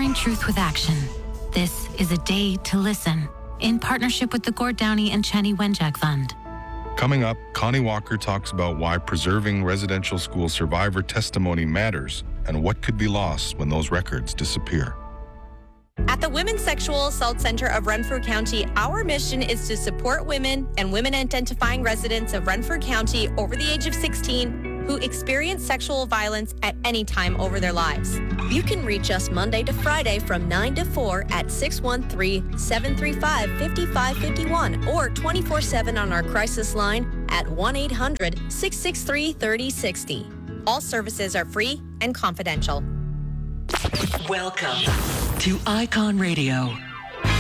Delivering truth with action. This is a day to listen, in partnership with the Gord Downey and Cheney Wenjack Fund. Coming up, Connie Walker talks about why preserving residential school survivor testimony matters and what could be lost when those records disappear. At the Women's Sexual Assault Center of Renfrew County, our mission is to support women and women-identifying residents of Renfrew County over the age of 16 who experience sexual violence at any time over their lives. You can reach us Monday to Friday from 9 to 4 at 613-735-5551 or 24/7 on our crisis line at 1-800-663-3060. All services are free and confidential. Welcome to Icon Radio.